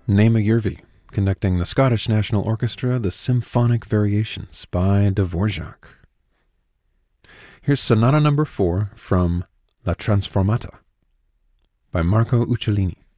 Nema Yervi, conducting the Scottish National Orchestra, the Symphonic Variations by Dvorak. Here's Sonata No. 4 from La Transformata by Marco Uccellini.